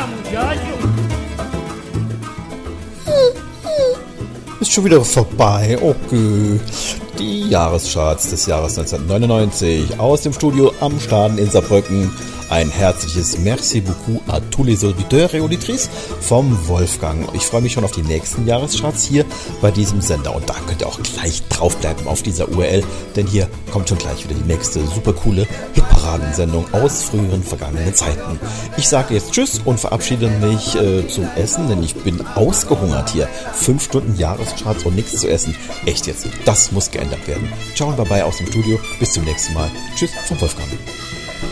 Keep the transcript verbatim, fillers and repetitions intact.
Ist schon wieder vorbei. Okay. Die Jahrescharts des Jahres neunzehnhundertneunundneunzig aus dem Studio am Staden in Saarbrücken. Ein herzliches Merci beaucoup à tous les auditeurs et auditrices vom Wolfgang. Ich freue mich schon auf die nächsten Jahrescharts hier bei diesem Sender. Und da könnt ihr auch gleich draufbleiben auf dieser U R L, denn hier kommt schon gleich wieder die nächste super coole Hitparadensendung aus früheren vergangenen Zeiten. Ich sage jetzt Tschüss und verabschiede mich äh, zum Essen, denn ich bin ausgehungert hier. Fünf Stunden Jahrescharts und nichts zu essen. Echt jetzt, das muss geändert werden. Ciao und bye bye aus dem Studio. Bis zum nächsten Mal. Tschüss vom Wolfgang.